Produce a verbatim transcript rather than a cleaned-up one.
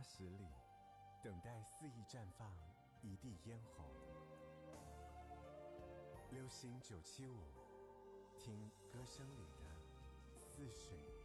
十里，等待肆意绽放一地嫣红。流行九七五，听歌声里的似水